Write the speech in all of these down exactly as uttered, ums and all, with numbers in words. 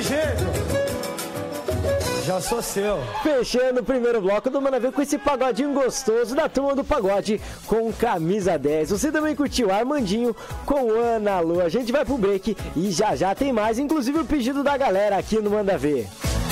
Chico! Já sou seu. Fechando o primeiro bloco do Manda Ver com esse pagodinho gostoso da turma do pagode com camisa dez. Você também curtiu Armandinho com Ana Lu. A gente vai pro break e já já tem mais, inclusive o pedido da galera aqui no Manda Ver.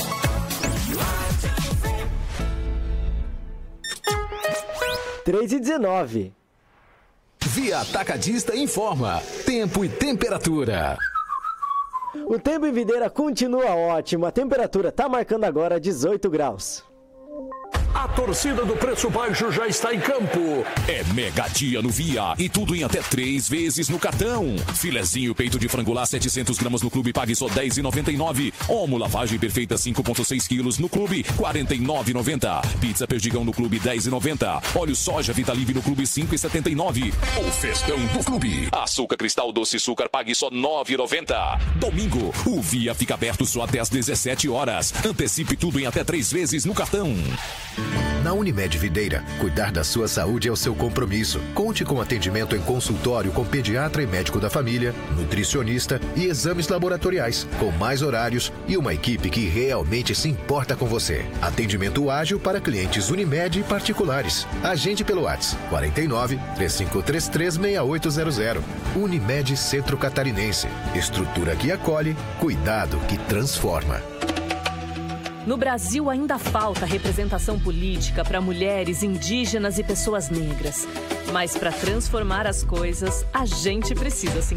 três e dezenove. Via Atacadista informa tempo e temperatura. O tempo em Videira continua ótimo. A temperatura está marcando agora dezoito graus. A torcida do Preço Baixo já está em campo. É mega dia no Via e tudo em até três vezes no cartão. Filezinho peito de frango lá setecentos gramas no clube, pague só dez reais e noventa e nove centavos. Omo lavagem perfeita cinco vírgula seis quilos no clube, quarenta e nove reais e noventa centavos. Pizza perdigão no clube, dez reais e noventa centavos. Óleo soja Vitalive no clube, cinco reais e setenta e nove centavos. O festão do clube. Açúcar Cristal Doce Açúcar, pague só nove reais e noventa centavos. Domingo, o Via fica aberto só até às dezessete horas. Antecipe tudo em até três vezes no cartão. Na Unimed Videira, cuidar da sua saúde é o seu compromisso. Conte com atendimento em consultório com pediatra e médico da família, nutricionista e exames laboratoriais, com mais horários e uma equipe que realmente se importa com você. Atendimento ágil para clientes Unimed e particulares. Agende pelo WhatsApp quarenta e nove, três cinco três três, seis oito zero zero. Unimed Centro Catarinense. Estrutura que acolhe, cuidado que transforma. No Brasil ainda falta representação política para mulheres, indígenas e pessoas negras. Mas para transformar as coisas, a gente precisa se